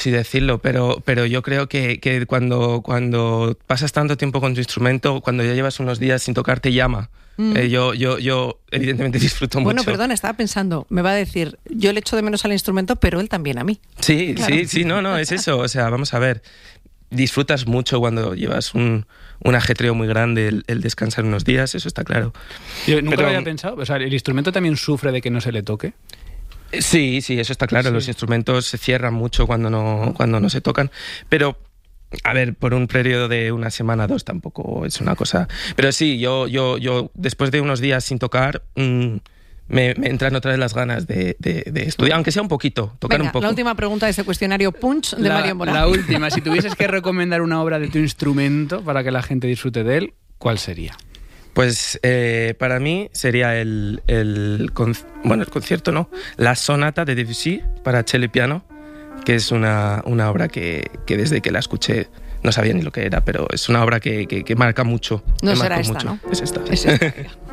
así decirlo, pero yo creo que cuando pasas tanto tiempo con tu instrumento, cuando ya llevas unos días sin tocar, te llama. Yo evidentemente disfruto mucho. Bueno, perdón, estaba pensando, me va a decir, yo le echo de menos al instrumento, pero él también a mí. Sí, claro. sí, no, es eso. O sea, vamos a ver, disfrutas mucho cuando llevas un ajetreo muy grande, el descansar unos días, eso está claro. Yo nunca lo había pensado, o sea, ¿el instrumento también sufre de que no se le toque? Sí, eso está claro. Sí. Los instrumentos se cierran mucho cuando no se tocan, pero a ver, por un periodo de una semana, 2 tampoco es una cosa. Pero sí, yo después de unos días sin tocar, me entran otra vez las ganas de estudiar, aunque sea un poquito, tocar. Venga, un poco. La última pregunta de ese cuestionario Punch de Mario Morán. La última, si tuvieses que recomendar una obra de tu instrumento para que la gente disfrute de él, ¿cuál sería? Pues para mí sería el concierto, no, la sonata de Debussy para cello y piano, que es una obra que desde que la escuché no sabía ni lo que era, pero es una obra que marca mucho. No será marcó esta, mucho. ¿no? Es esta. Es esta.